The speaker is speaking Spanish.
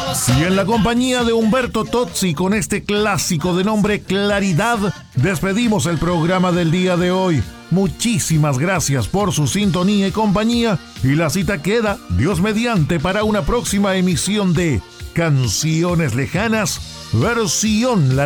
Y en la compañía de Humberto Tozzi, con este clásico de nombre Claridad, despedimos el programa del día de hoy. Muchísimas gracias por su sintonía y compañía, y la cita queda, Dios mediante, para una próxima emisión de Canciones Lejanas, versión